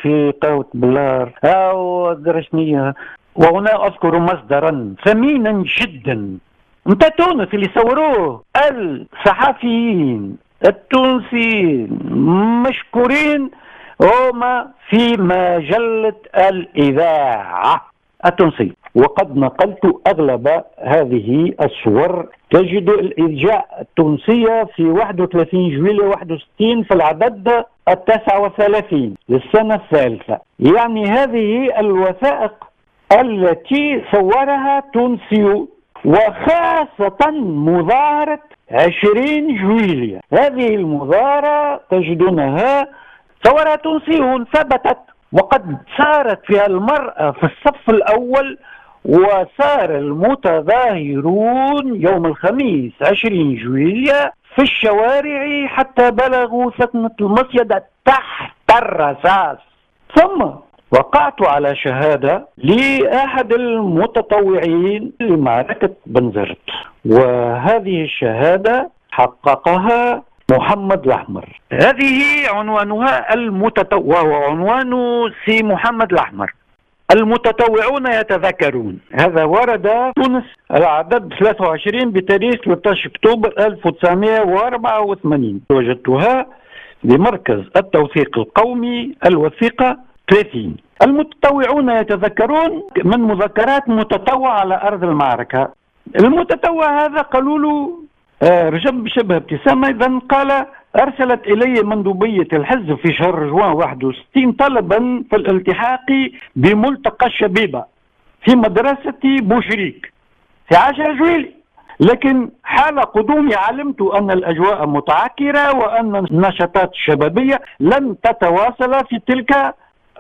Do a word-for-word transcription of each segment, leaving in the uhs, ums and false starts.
في قوة بلار أو درشنية. وهنا أذكر مصدرا ثمينا جدا نتاع تونس اللي صوروه، الصحفيين التونسيين مشكورين هما في مجلة الإذاعة التونسية، وقد نقلت أغلب هذه الصور. تجد الإذاعة التونسية في واحد وثلاثين جويلية واحد وستين في العدد التاسع وثلاثين للسنة الثالثة. يعني هذه الوثائق التي صورها تونسي، وخاصة مظاهرة عشرين جويلية. هذه المظاهرة تجدونها صورها تونسيون ثبتت، وقد صارت فيها المرأة في الصف الأول، وصار المتظاهرون يوم الخميس عشرين جويلية في الشوارع حتى بلغوا سكنة المصيدة تحت الرصاص. ثم وقعت على شهادة لأحد المتطوعين لمعركة بنزرت، وهذه الشهادة حققها محمد الأحمر. هذه عنوانها المتطوع، وعنوان سي محمد الأحمر: المتطوعون يتذكرون. هذا ورد تونس العدد ثلاثة وعشرين بتاريخ ثلاثة عشر أكتوبر ألف وتسعمائة وأربعة وثمانين. وجدتها بمركز التوثيق القومي الوثيقة ثلاثين. المتطوعون يتذكرون من مذكرات متطوع على أرض المعركة. المتطوع هذا قالوا له رجب شبه ابتسامة، إذن قال: أرسلت إلي مندوبية الحزب في شهر جوان واحد وستين طلبا في الالتحاق بملتقى الشبيبة في مدرسة بوشريك في عشرة جويلي، لكن حال قدومي علمت أن الأجواء متعكرة وأن النشاطات الشبابية لن تتواصل في تلك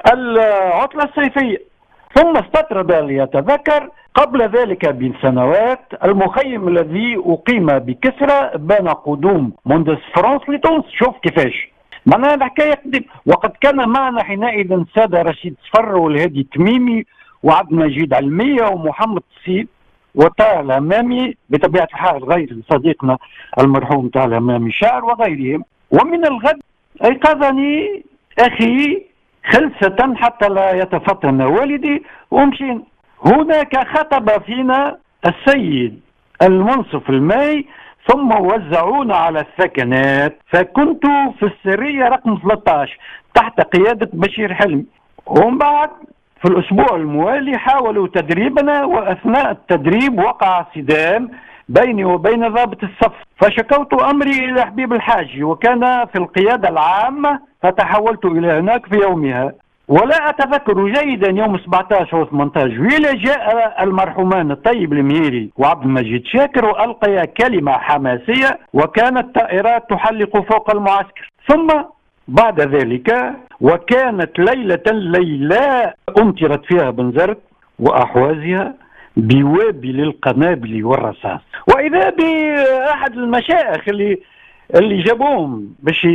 العطلة الصيفية. ثم استطرد ليتذكر قبل ذلك بسنوات المخيم الذي أقيم بكسرى بين قدوم موندس فرانس لتونس. شوف كيفاش معناها الحكاية قديم. وقد كان معنا حينئذ السادة رشيد صفر والهادي التميمي وعبد المجيد علمية ومحمد السيد وطه الهمامي، بطبيعة الحال غير صديقنا المرحوم طه الهمامي شاعر وغيرهم. ومن الغد أيقظني أخي خلصة حتى لا يتفطن والدي ومشينا. هناك خطب فينا السيد المنصف الماي، ثم وزعونا على السكنات، فكنت في السرية رقم ثلاثة عشر تحت قيادة بشير حلمي. ومن بعد في الأسبوع الموالي حاولوا تدريبنا، وأثناء التدريب وقع صدام بيني وبين ضابط الصف، فشكوت أمري إلى حبيب الحاج وكان في القيادة العامة، فتحولت إلى هناك في يومها. ولا أتذكر جيدا يوم سبعة عشر و ثمانية عشر جويلية جاء المرحومان الطيب المهيري وعبد المجيد شاكر وألقيا كلمة حماسية، وكانت طائرات تحلق فوق المعسكر. ثم بعد ذلك وكانت ليلة ليلة أمطرت فيها بنزرت وأحوازها بوابل القنابل والرصاص. وإذا بأحد المشايخ اللي اللي جابوهم باش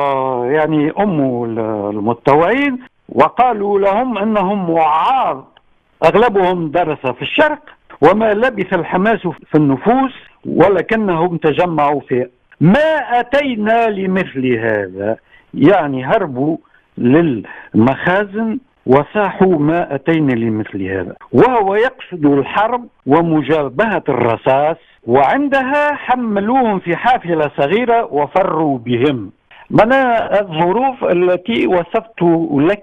يعني أموا المتطوعين، وقالوا لهم أنهم وعاظ أغلبهم درس في الشرق وما لبث الحماس في النفوس ولكنهم تجمعوا فيه. ما أتينا لمثل هذا، يعني هربوا للمخازن وصاحوا ما أتينا لمثل هذا، وهو يقصد الحرب ومجابهة الرصاص. وعندها حملوهم في حافلة صغيرة وفروا بهم. من الظروف التي وصفت لك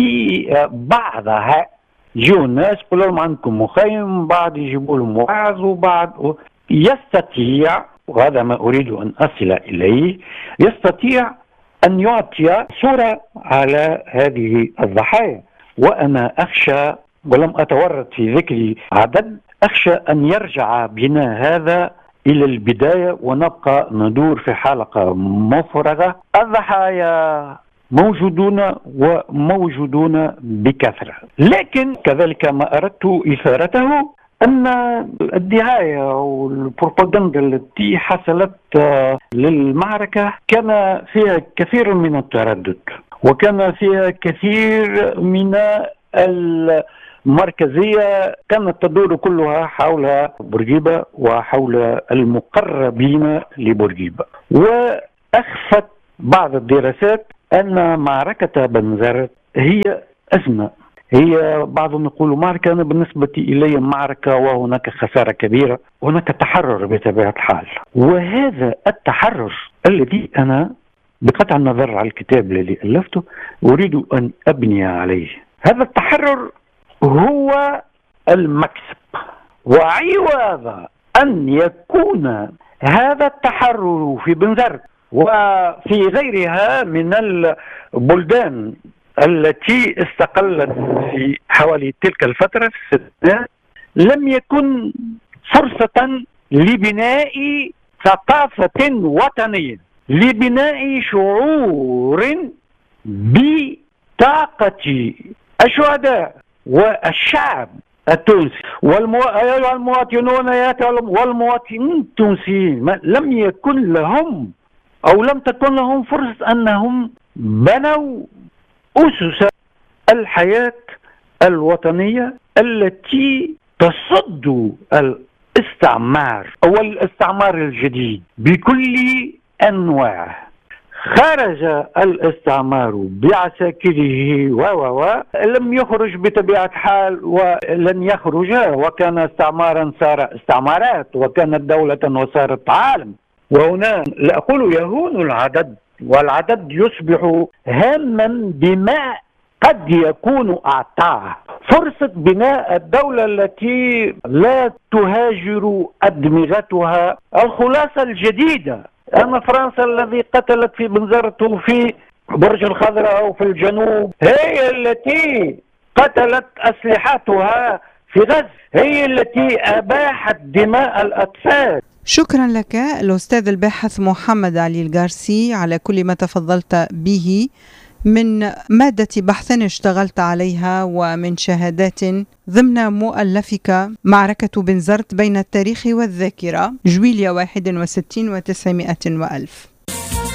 بعضها، يجوا الناس يقولوا لهم عندكم مخيم، بعض يجيبوا لهم وعظ، وبعض يستطيع، وهذا ما أريد أن أصل إليه، يستطيع أن يعطي صورة على هذه الضحايا. وأنا أخشى، ولم أتورط في ذكر عدد، أخشى أن يرجع بنا هذا إلى البداية ونبقى ندور في حلقة مفرغة. الضحايا موجودون وموجودون بكثرة، لكن كذلك ما أردت إثارته أن الدعاية والبروباغندا التي حصلت للمعركة كان فيها كثير من التردد، وكان فيها كثير من المركزية كانت تدور كلها حول بورقيبة وحول المقربين لبورقيبة. وأخفت بعض الدراسات أن معركة بنزرت هي أزمة، هي بعضهم يقولوا معركة. أنا بالنسبة إلي معركة وهناك خسارة كبيرة، هناك تحرر بطبيعة الحال. وهذا التحرر الذي أنا بقطع النظر على الكتاب الذي ألفته أريد أن أبني عليه. هذا التحرر هو المكسب، وعوض أن يكون هذا التحرر في بنزرت وفي غيرها من البلدان التي استقلت في حوالي تلك الفترة في الستينات، لم يكن فرصة لبناء ثقافة وطنية، لبناء شعور بطاقة الشهداء والشعب التونسي والمواطنون والمواطنين التونسيين. لم يكن لهم أو لم تكن لهم فرصة أنهم بنوا أسس الحياة الوطنية التي تصد الاستعمار أو الاستعمار الجديد بكل أنواعه. خرج الاستعمار بعساكره و و لم يخرج بطبيعة الحال ولن يخرج، وكان استعمارا صار استعمارات، وكانت دولة وصارت عالم. وهنا لا أقول يهون العدد، والعدد يصبح هاما بما قد يكون أعطاه فرصة بناء الدولة التي لا تهاجر أدمغتها الخلاصة الجديدة. أما فرنسا الذي قتلت في بنزرت وفي برج الخضراء وفي الجنوب هي التي قتلت أسلحتها في غزة، هي التي أباحت دماء الأطفال. شكرا لك الأستاذ الباحث محمد علي القارسي على كل ما تفضلت به من مادة بحث اشتغلت عليها ومن شهادات ضمن مؤلفك معركة بنزرت بين التاريخ والذاكرة جويلية واحد وستين وتسعمائة وألف.